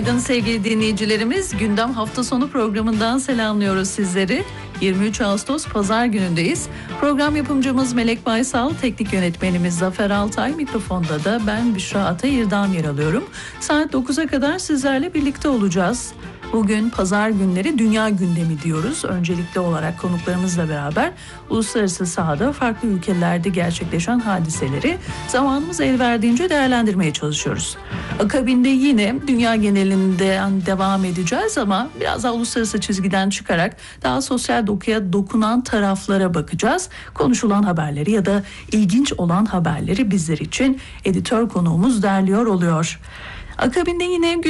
Sevgili dinleyicilerimiz, Gündem Hafta Sonu programından selamlıyoruz sizleri. 23 Ağustos Pazar günündeyiz. Program yapımcımız Melek Baysal, teknik yönetmenimiz Zafer Altay, mikrofonda da ben Büşra Atayırdam yer alıyorum. Saat 9'a kadar sizlerle birlikte olacağız. Bugün pazar günleri dünya gündemi diyoruz. Öncelikli olarak konuklarımızla beraber uluslararası sahada farklı ülkelerde gerçekleşen hadiseleri zamanımız el verdiğince değerlendirmeye çalışıyoruz. Akabinde yine dünya genelinden devam edeceğiz ama biraz daha uluslararası çizgiden çıkarak daha sosyal dokuya dokunan taraflara bakacağız. Konuşulan haberleri ya da ilginç olan haberleri bizler için editör konuğumuz derliyor oluyor. Akabinde yine